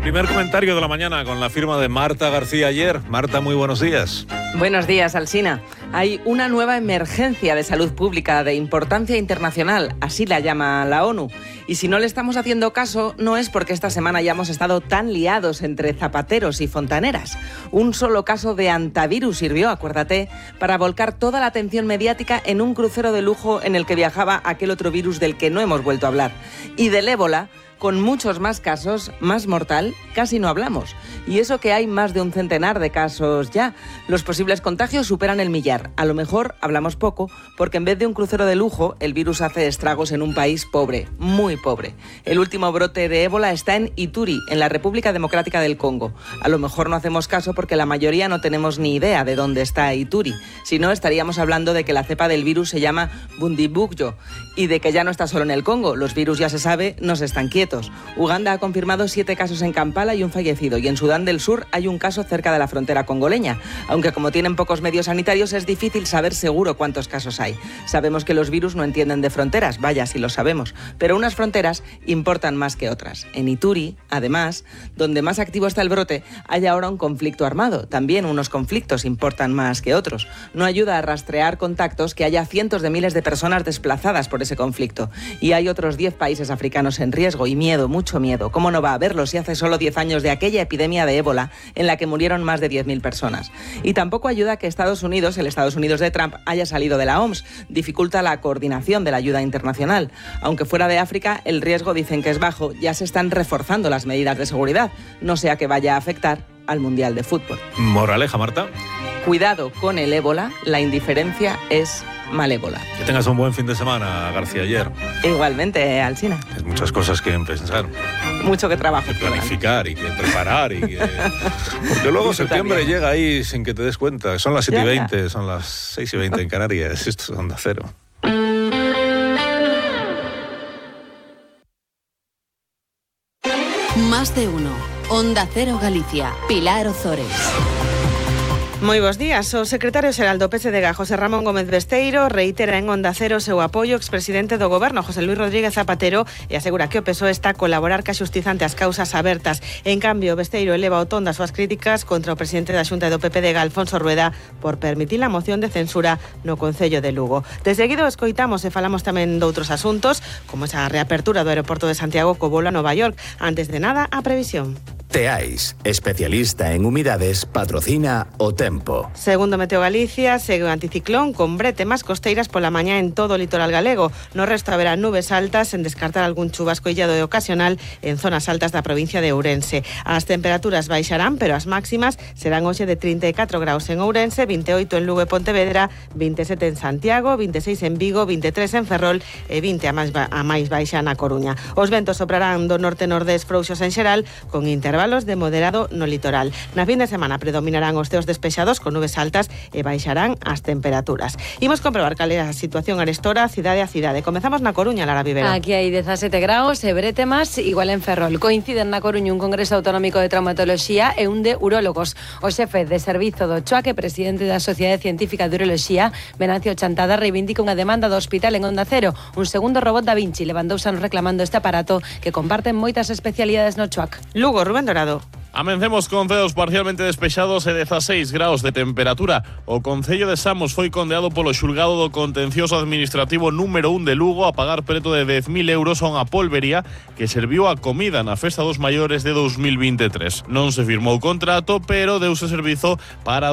Primer comentario de la mañana con la firma de Marta García Aller. Marta, muy buenos días. Buenos días, Alsina. Hay una nueva emergencia de salud pública de importancia internacional, así la llama la ONU. Y si no le estamos haciendo caso, no es porque esta semana ya hemos estado tan liados entre zapateros y fontaneras. Un solo caso de antivirus sirvió, acuérdate, para volcar toda la atención mediática en un crucero de lujo en el que viajaba aquel otro virus del que no hemos vuelto a hablar. Y del ébola, con muchos más casos, más mortal, casi no hablamos. Y eso que hay más de un centenar de casos ya. Los posibles contagios superan el millar. A lo mejor hablamos poco, porque en vez de un crucero de lujo, el virus hace estragos en un país pobre, muy pobre. El último brote de ébola está en Ituri, en la República Democrática del Congo. A lo mejor no hacemos caso porque la mayoría no tenemos ni idea de dónde está Ituri. Si no, estaríamos hablando de que la cepa del virus se llama Bundibugyo y de que ya no está solo en el Congo. Los virus, ya se sabe, no se están quietos. Uganda ha confirmado 7 casos en Kampala y un fallecido, y en Sudán del Sur hay un caso cerca de la frontera congoleña. Aunque como tienen pocos medios sanitarios es difícil saber seguro cuántos casos hay. Sabemos que los virus no entienden de fronteras, vaya si lo sabemos, pero unas fronteras importan más que otras. En Ituri, además, donde más activo está el brote, hay ahora un conflicto armado. También unos conflictos importan más que otros. No ayuda a rastrear contactos que haya cientos de miles de personas desplazadas por ese conflicto. Y hay otros 10 países africanos en riesgo y miedo, mucho miedo. ¿Cómo no va a haberlo si hace solo 10 años de aquella epidemia de ébola en la que murieron más de 10.000 personas? Y tampoco ayuda que Estados Unidos, el Estados Unidos de Trump, haya salido de la OMS. Dificulta la coordinación de la ayuda internacional. Aunque fuera de África, el riesgo dicen que es bajo. Ya se están reforzando las medidas de seguridad. No sea que vaya a afectar al Mundial de Fútbol. Moraleja, Marta. Cuidado con el ébola, la indiferencia es malévola. Que tengas un buen fin de semana, García Aller. Igualmente, Alsina. Hay muchas cosas que pensar. Mucho que trabajo. Que planificar y que preparar. Porque luego septiembre llega ahí sin que te des cuenta. Son las 7:20, son las 6:20 en Canarias. Esto es Onda Cero. Más de uno. Onda Cero Galicia. Pilar Ozores. Moi bons días. O secretario xeral do PSDG, José Ramón Gómez Besteiro, reitera en Onda Cero seu apoio ao expresidente do Goberno, José Luis Rodríguez Zapatero, e asegura que o PSOE está a colaborar ca xustiza ante as causas abertas. En cambio, Besteiro eleva o ton das súas críticas contra o presidente da Xunta do PPDG, Alfonso Rueda, por permitir a moción de censura no Concello de Lugo. De seguido, escoitamos e falamos tamén doutros asuntos, como esa reapertura do aeroporto de Santiago co volo a Nova York. Antes de nada, a previsión. Teais, especialista en humidades, patrocina o tempo. Segundo Meteo Galicia, segue o anticiclón con bretemas costeiras pola mañá en todo o litoral galego. No resto haberá nubes altas, sen descartar algún chubasco illado e ocasional en zonas altas da provincia de Ourense. As temperaturas baixarán, pero as máximas serán hoxe de 34 graus en Ourense, 28 en Lugo e Pontevedra, 27 en Santiago, 26 en Vigo, 23 en Ferrol e 20 a máis baixa na Coruña. Os ventos soprarán do norte-nordés frouxos en xeral, con intervalos de moderado no litoral. Na fin de semana predominarán os ceos despexados con nubes altas e baixarán as temperaturas. Imos comprobar cal é a situación arestora cidade a cidade. Comezamos na Coruña, Lara Vivero. Aquí hai 17 graus e bretemas igual en Ferrol. Coinciden na Coruña un congreso autonómico de traumatoloxía e un de urólogos. O xefe de servizo do CHOAC e presidente da Sociedade Científica de Uroloxía, Venancio Chantada, reivindica unha demanda do hospital en Onda Cero. Un segundo robot da Vinci levantouse reclamando este aparato que comparten moitas especialidades no CHOAC. Lugo, Rubén Dorado. Amencemos con ceos parcialmente despexados e 16 graus de temperatura. O Concello de Samos foi condeado polo xulgado do contencioso administrativo número 1 de Lugo a pagar preto de 10.000 euros a unha polvería que serviu a comida na Festa dos Maiores de 2023. Non se firmou contrato, pero deuse servizo para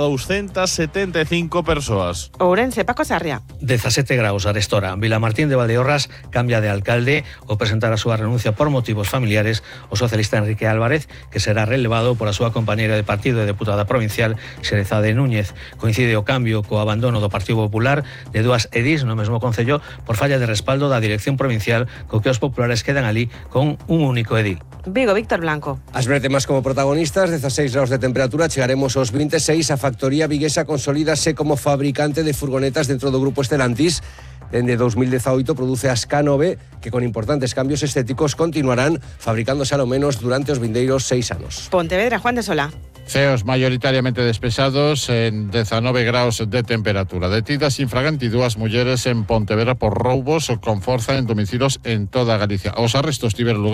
275 persoas. Ourense, Paco Sarria. 17 graus arestora. Vilamartín de Valdeorras cambia de alcalde ao presentar a súa renuncia por motivos familiares o socialista Enrique Álvarez, que será relevado por a súa compañeira de partido e deputada provincial Xerezade Núñez. Coincide o cambio co abandono do Partido Popular de dúas edís no mesmo concello por falla de respaldo da dirección provincial, co que os populares quedan ali con un único edil. Vigo, Víctor Blanco. As bretemas como protagonistas, 16 graus de temperatura, chegaremos aos 26. A factoría viguesa consolídase como fabricante de furgonetas dentro do grupo Stellantis. Dende 2018 produce as K9, que con importantes cambios estéticos continuarán fabricándose a lo menos durante os vindeiros 6 anos. Pontevedra, Juan de Solá. Ceos mayoritariamente despesados en 19 graus de temperatura. Detidas infraganti dúas mulleres en Pontevedra por roubos con forza en domicilios en toda Galicia. Os arrestos tiveron lugar